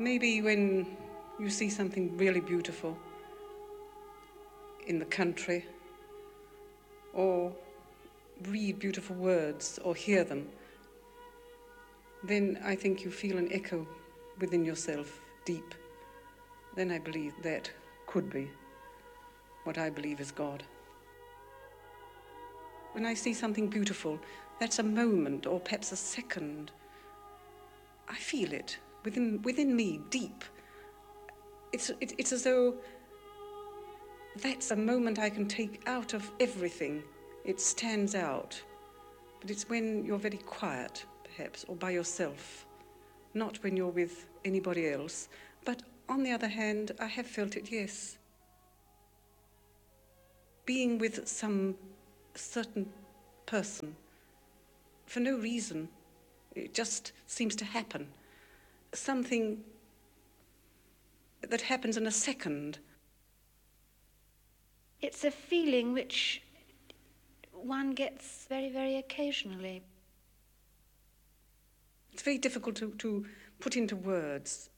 Maybe when you see something really beautiful in the country, or read beautiful words, or hear them, then I think you feel an echo within yourself, deep. Then I believe that could be what I believe is God. When I see something beautiful, that's a moment, or perhaps a second. I feel it within me, deep. It's as though that's a moment I can take out of everything. It stands out. But it's when you're very quiet, perhaps, or by yourself, not when you're with anybody else. But on the other hand, I have felt it, yes. Being with some certain person for no reason. It just seems to happen. Something that happens in a second. It's a feeling which one gets very, very occasionally. It's very difficult to put into words.